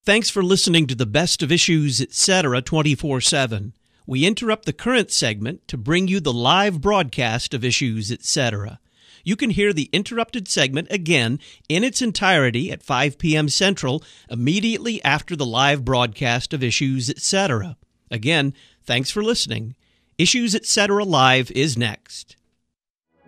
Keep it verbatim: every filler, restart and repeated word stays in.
Thanks for listening to the Best of Issues, et cetera twenty-four seven. We interrupt the current segment to bring you the live broadcast of Issues, et cetera. You can hear the interrupted segment again in its entirety at five p.m. Central immediately after the live broadcast of Issues, et cetera. Again, thanks for listening. Issues, et cetera Live is next.